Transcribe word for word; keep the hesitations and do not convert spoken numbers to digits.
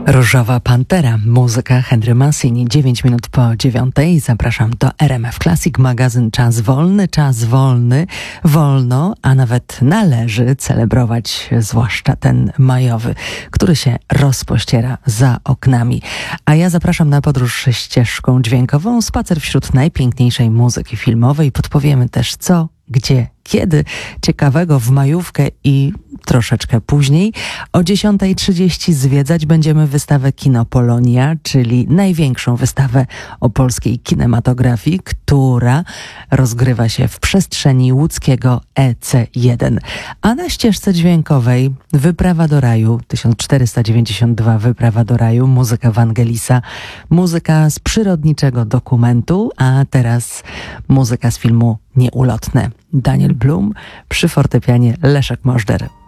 Różowa Pantera, muzyka Henry Mancini, dziewięć minut po dziewiątej. Zapraszam do R M F Classic, magazyn Czas Wolny, czas wolny, wolno, a nawet należy celebrować, zwłaszcza ten majowy, który się rozpościera za oknami. A ja zapraszam na podróż ścieżką dźwiękową, spacer wśród najpiękniejszej muzyki filmowej. Podpowiemy też co, gdzie, kiedy ciekawego w majówkę i troszeczkę później. O dziesiąta trzydzieści zwiedzać będziemy wystawę Kinopolonia, czyli największą wystawę o polskiej kinematografii, która rozgrywa się w przestrzeni łódzkiego E C jeden. A na ścieżce dźwiękowej Wyprawa do raju, tysiąc czterysta dziewięćdziesiąt dwa Wyprawa do raju, muzyka Vangelisa, muzyka z przyrodniczego dokumentu, a teraz muzyka z filmu Nieulotne. Daniel Blum, przy fortepianie Leszek Możder.